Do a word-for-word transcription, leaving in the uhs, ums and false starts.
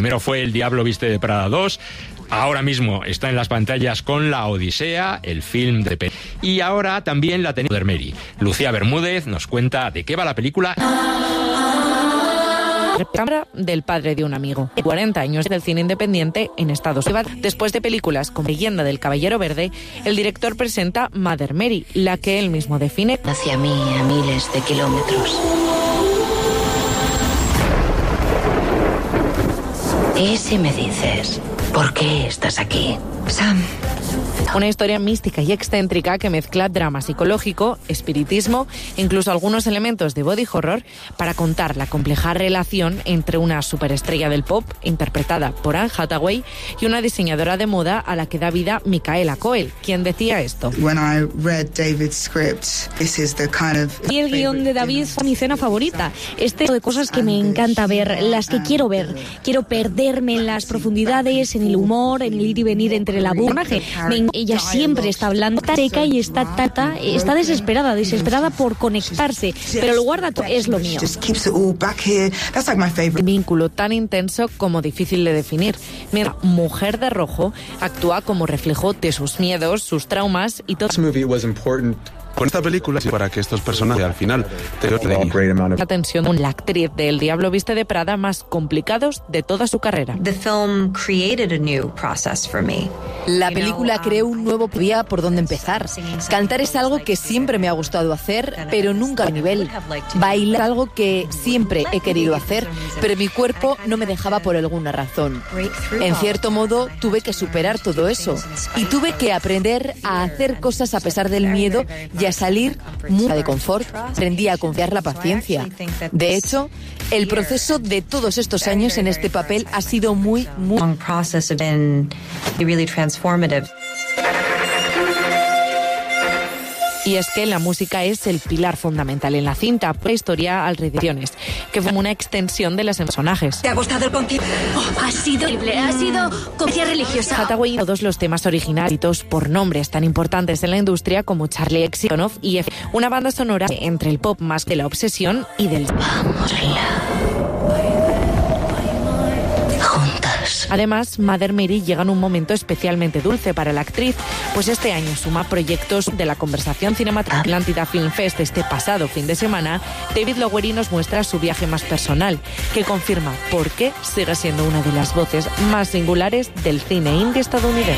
Primero fue El Diablo Viste de Prada dos, ahora mismo está en las pantallas con La Odisea, el film de Pe... y ahora también la tenemos Mary. Lucía Bermúdez nos cuenta de qué va la película. Cámara del padre de un amigo. cuarenta años del cine independiente en Estados Unidos. Después de películas como Leyenda del Caballero Verde, el director presenta Mother Mary, la que él mismo define hacia mí a miles de kilómetros. ¿Y si me dices por qué estás aquí, Sam? Una historia mística y excéntrica que mezcla drama psicológico, espiritismo e incluso algunos elementos de body horror para contar la compleja relación entre una superestrella del pop, interpretada por Anne Hathaway, y una diseñadora de moda a la que da vida Micaela Coel, quien decía esto. Y el guión de David es mi escena favorita. Este tipo de cosas que me encanta ver, las que quiero ver. Quiero perderme en las profundidades, en el humor, en el ir y venir entre la burnaje. Ella siempre está hablando, está seca y está tata, está desesperada, desesperada por conectarse, pero el guarda es lo mío. Un vínculo tan intenso como difícil de definir. Mira, Mujer de Rojo actúa como reflejo de sus miedos, sus traumas y todo. Con esta película, para que estos personajes al final te la tensión con la actriz de El Diablo Viste de Prada más complicados de toda su carrera. La película creó un nuevo día por donde empezar. Cantar es algo que siempre me ha gustado hacer, pero nunca a nivel. Bailar es algo que siempre he querido hacer, pero mi cuerpo no me dejaba por alguna razón. En cierto modo, tuve que superar todo eso y tuve que aprender a hacer cosas a pesar del miedo y a salir muy de confort. Aprendí a confiar la paciencia. De hecho, el proceso de todos estos años en este papel ha sido muy, muy... Y es que la música es el pilar fundamental en la cinta, por la historia alrededor, que fue una extensión de los personajes. ¿Te ha gustado el concierto? Oh, ha sido increíble, ha sido comedia religiosa. Hathaway, todos los temas originales por nombres tan importantes en la industria como Charlie X C X y F. Una banda sonora entre el pop más de la obsesión y del... Además, Mother Mary llega en un momento especialmente dulce para la actriz, pues este año suma proyectos de la conversación cinematográfica. En la Atlantida Film Fest este pasado fin de semana, David Lowery nos muestra su viaje más personal, que confirma por qué sigue siendo una de las voces más singulares del cine indie estadounidense.